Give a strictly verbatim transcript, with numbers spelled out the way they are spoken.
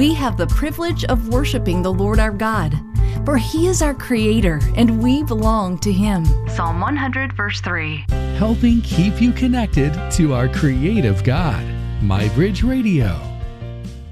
we have the privilege of worshiping the Lord our God. For He is our Creator, and we belong to Him. Psalm one hundred, verse three. Helping keep you connected to our creative God. MyBridge Radio.